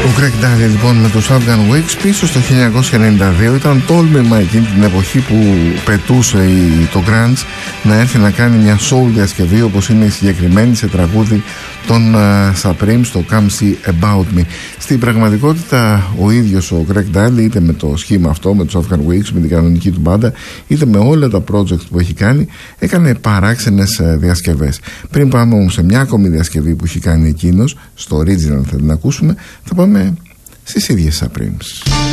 Ο Greg Daly λοιπόν με τους Afghan Wigs πίσω στο 1992 ήταν τόλμημα εκείνη την εποχή που πετούσε το grunge να έρθει να κάνει μια soul διασκευή όπως είναι η συγκεκριμένη σε τραγούδι των Supremes στο Come See About Me. Στην πραγματικότητα ο ίδιος ο Greg Daly, είτε με το σχήμα αυτό, με τους Afghan Wigs, με την κανονική του μπάντα, είτε με όλα τα projects που έχει κάνει, έκανε παράξενες διασκευές. Πριν πάμε όμως σε μια ακόμη διασκευή που έχει κάνει εκείνος, στο original θα την ακούσουμε, θα πάμε στις ίδιες Supremes.